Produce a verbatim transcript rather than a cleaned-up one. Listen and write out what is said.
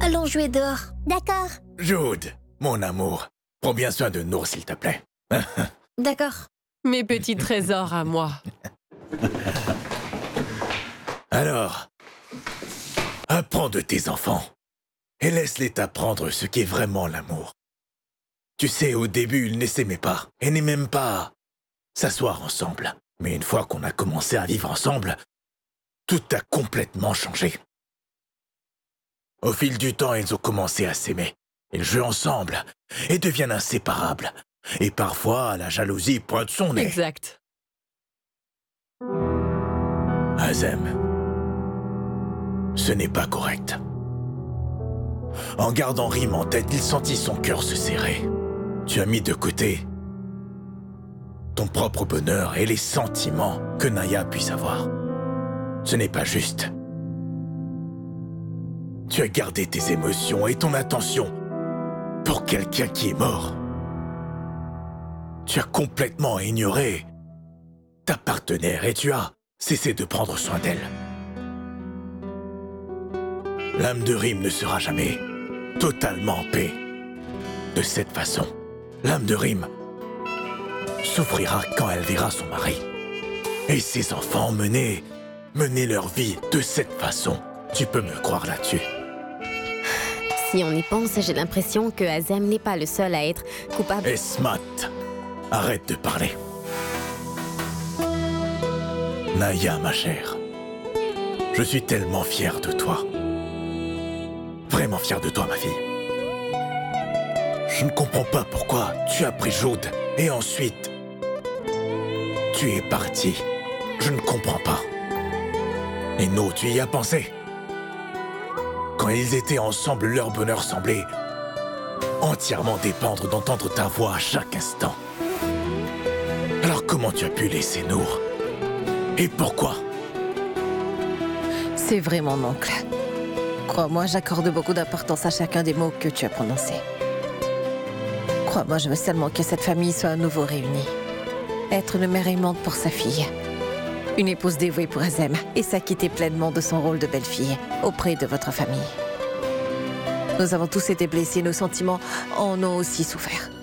Allons jouer dehors. D'accord. Jude, mon amour, prends bien soin de Nour, s'il te plaît. D'accord. Mes petits trésors à moi. Alors, apprends de tes enfants et laisse-les t'apprendre ce qu'est vraiment l'amour. Tu sais, au début, ils ne s'aimaient pas et n'aimaient même pas s'asseoir ensemble. Mais une fois qu'on a commencé à vivre ensemble, tout a complètement changé. Au fil du temps, ils ont commencé à s'aimer. Ils jouent ensemble et deviennent inséparables. Et parfois, la jalousie pointe son nez. Exact. Azem, ce n'est pas correct. En gardant Rim en tête, il sentit son cœur se serrer. Tu as mis de côté ton propre bonheur et les sentiments que Naya puisse avoir. Ce n'est pas juste. Tu as gardé tes émotions et ton attention pour quelqu'un qui est mort. Tu as complètement ignoré ta partenaire et tu as cessé de prendre soin d'elle. L'âme de Rim ne sera jamais totalement en paix. De cette façon, l'âme de Rim souffrira quand elle verra son mari. Et ses enfants mener, mener leur vie de cette façon. Tu peux me croire là-dessus. Si on y pense, j'ai l'impression que Azem n'est pas le seul à être coupable. Esmat, arrête de parler. Naya, ma chère, je suis tellement fier de toi. Vraiment fier de toi, ma fille. Je ne comprends pas pourquoi tu as pris Jude et ensuite tu es parti. Je ne comprends pas. Et non, tu y as pensé. Quand ils étaient ensemble, leur bonheur semblait entièrement dépendre d'entendre ta voix à chaque instant. Alors comment tu as pu laisser Nour? Et pourquoi? C'est vrai, mon oncle. Crois-moi, j'accorde beaucoup d'importance à chacun des mots que tu as prononcés. Crois-moi, je veux seulement que cette famille soit à nouveau réunie. Être une mère aimante pour sa fille. Une épouse dévouée pour Azem et s'acquitter pleinement de son rôle de belle-fille auprès de votre famille. Nous avons tous été blessés, nos sentiments en ont aussi souffert.